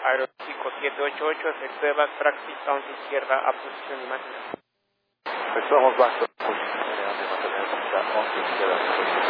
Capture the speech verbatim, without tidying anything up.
Aero cinco siete ocho ocho, efectueva praxis bounce izquierda a posición de máquina. Efectuamos bajo posición de máquina once izquierda.